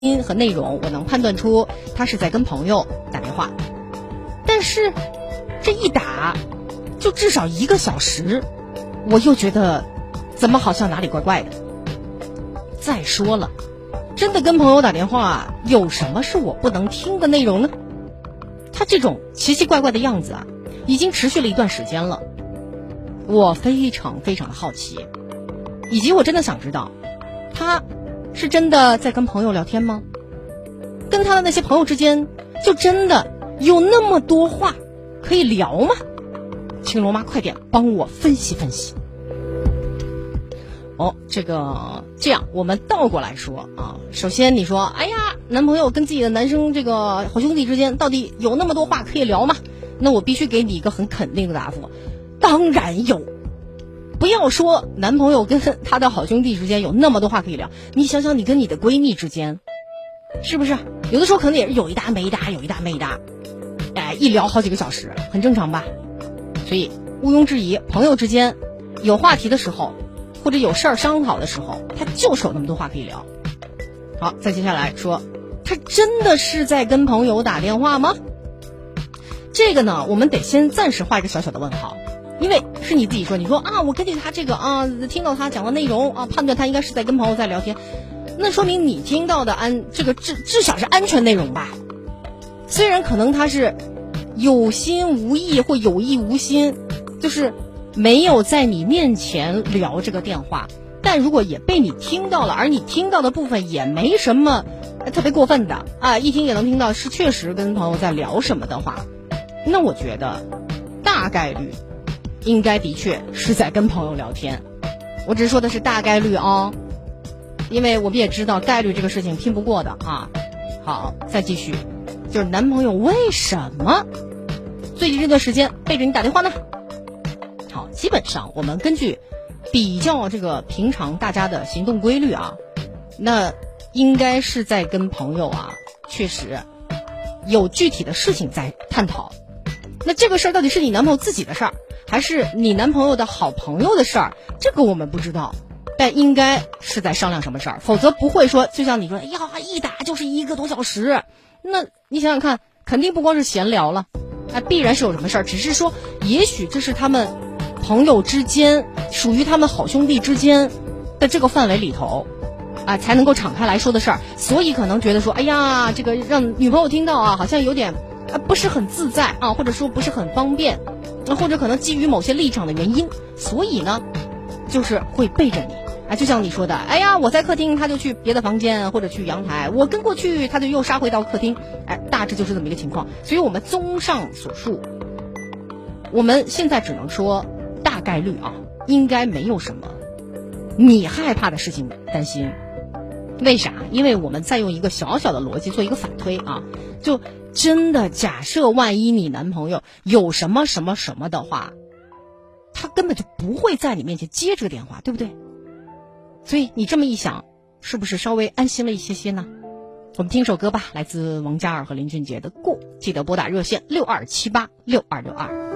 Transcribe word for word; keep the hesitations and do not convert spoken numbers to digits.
音和内容，我能判断出他是在跟朋友打电话。但是这一打就至少一个小时，我又觉得怎么好像哪里怪怪的。再说了，真的跟朋友打电话，有什么是我不能听的内容呢？他这种奇奇怪怪的样子啊，已经持续了一段时间了。我非常非常的好奇，以及我真的想知道，他是真的在跟朋友聊天吗？跟他的那些朋友之间，就真的有那么多话可以聊吗？请罗妈快点帮我分析分析。哦，这个这样我们倒过来说啊，首先你说，哎呀，男朋友跟自己的男生这个好兄弟之间到底有那么多话可以聊吗？那我必须给你一个很肯定的答复，当然有。不要说男朋友跟他的好兄弟之间有那么多话可以聊，你想想你跟你的闺蜜之间，是不是有的时候可能也是有一搭没一搭，有一搭没一搭，哎，一聊好几个小时，很正常吧？所以毋庸置疑，朋友之间有话题的时候，或者有事儿商讨的时候，他就是有那么多话可以聊。好，再接下来说，他真的是在跟朋友打电话吗？这个呢，我们得先暂时画一个小小的问号，因为是你自己说，你说啊，我根据他这个啊，听到他讲的内容啊，判断他应该是在跟朋友在聊天，那说明你听到的安这个至至少是安全内容吧？虽然可能他是有心无意或有意无心，就是没有在你面前聊这个电话，但如果也被你听到了，而你听到的部分也没什么特别过分的啊，一听也能听到是确实跟朋友在聊什么的话，那我觉得大概率应该的确是在跟朋友聊天。我只是说的是大概率哦，因为我们也知道概率这个事情拼不过的啊。好，再继续，就是男朋友为什么最近这段时间背着你打电话呢？好，基本上我们根据比较这个平常大家的行动规律啊，那应该是在跟朋友啊，确实有具体的事情在探讨。那这个事儿到底是你男朋友自己的事儿，还是你男朋友的好朋友的事儿？这个我们不知道，但应该是在商量什么事儿，否则不会说，就像你说，哎呀，一打就是一个多小时。那你想想看，肯定不光是闲聊了，啊，必然是有什么事儿，只是说，也许这是他们朋友之间，属于他们好兄弟之间的这个范围里头，啊，才能够敞开来说的事儿，所以可能觉得说，哎呀，这个让女朋友听到啊，好像有点啊不是很自在啊，或者说不是很方便，或者可能基于某些立场的原因，所以呢，就是会背着你啊，就像你说的，哎呀，我在客厅，他就去别的房间或者去阳台，我跟过去，他就又杀回到客厅，哎，大致就是这么一个情况。所以我们综上所述，我们现在只能说大概率啊，应该没有什么你害怕的事情担心。为啥？因为我们再用一个小小的逻辑做一个反推啊，就真的假设万一你男朋友有什么什么什么的话，他根本就不会在你面前接这个电话，对不对？所以你这么一想，是不是稍微安心了一些些呢？我们听首歌吧，来自王嘉尔和林俊杰的《过》，记得拨打热线六二七八六二六二。